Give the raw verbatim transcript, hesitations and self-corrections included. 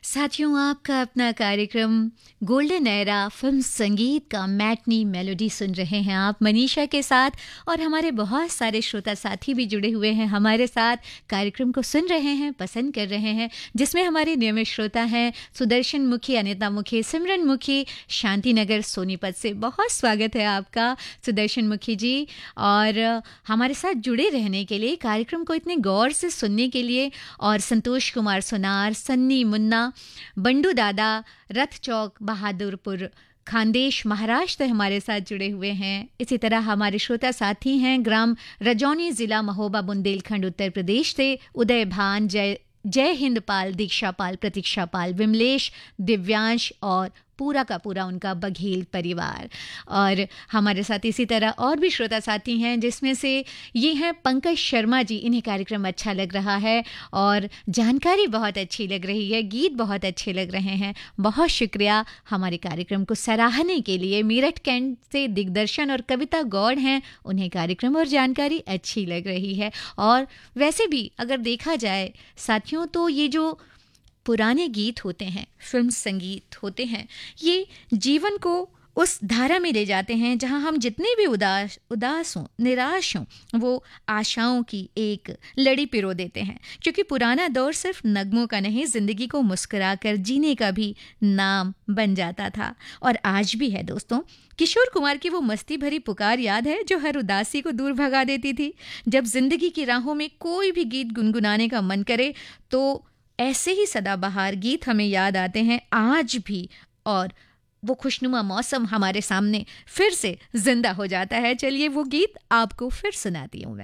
साथियों, आपका अपना कार्यक्रम गोल्डन एरा फिल्म संगीत का मैटनी मेलोडी सुन रहे हैं आप मनीषा के साथ, और हमारे बहुत सारे श्रोता साथी भी जुड़े हुए हैं हमारे साथ, कार्यक्रम को सुन रहे हैं, पसंद कर रहे हैं, जिसमें हमारे नियमित श्रोता हैं सुदर्शन मुखी, अनिता मुखी, सिमरन मुखी, शांति नगर सोनीपत से। बहुत स्वागत है आपका सुदर्शन मुखी जी, और हमारे साथ जुड़े रहने के लिए, कार्यक्रम को इतने गौर से सुनने के लिए। और संतोष कुमार सोनार, सन्नी मुन्ना, बंडू दादा, रथ चौक, बहादुरपुर, खानदेश, महाराष्ट्र हमारे साथ जुड़े हुए हैं। इसी तरह हमारे श्रोता साथी हैं ग्राम रजौनी, जिला महोबा, बुंदेलखंड, उत्तर प्रदेश से उदय भान, जय जय हिंद पाल, दीक्षा पाल, प्रतीक्षा पाल, विमलेश, दिव्यांश और पूरा का पूरा उनका बघेल परिवार। और हमारे साथ इसी तरह और भी श्रोता साथी हैं, जिसमें से ये हैं पंकज शर्मा जी। इन्हें कार्यक्रम अच्छा लग रहा है और जानकारी बहुत अच्छी लग रही है, गीत बहुत अच्छे लग रहे हैं। बहुत शुक्रिया हमारे कार्यक्रम को सराहने के लिए। मेरठ कैंट से दिग्दर्शन और कविता गौड़ हैं, उन्हें कार्यक्रम और जानकारी अच्छी लग रही है। और वैसे भी अगर देखा जाए साथियों, तो ये जो पुराने गीत होते हैं, फिल्म संगीत होते हैं, ये जीवन को उस धारा में ले जाते हैं जहां हम जितने भी उदास उदास हों, निराश हों, वो आशाओं की एक लड़ी पिरो देते हैं। क्योंकि पुराना दौर सिर्फ नगमों का नहीं, जिंदगी को मुस्कुराकर जीने का भी नाम बन जाता था, और आज भी है दोस्तों। किशोर कुमार की वो मस्ती भरी पुकार याद है, जो हर उदासी को दूर भगा देती थी। जब जिंदगी की राहों में कोई भी गीत गुनगुनाने का मन करे, तो ऐसे ही सदाबहार गीत हमें याद आते हैं आज भी, और वो खुशनुमा मौसम हमारे सामने फिर से जिंदा हो जाता है। चलिए वो गीत आपको फिर सुनाती हूँ मैं।